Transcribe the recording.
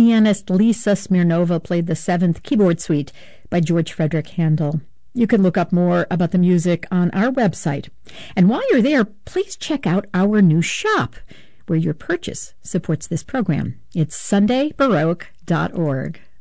pianist Lisa Smirnova played the Seventh Keyboard Suite by George Frederick Handel. You can look up more about the music on our website. And while you're there, please check out our new shop, where your purchase supports this program. It's sundaybaroque.org.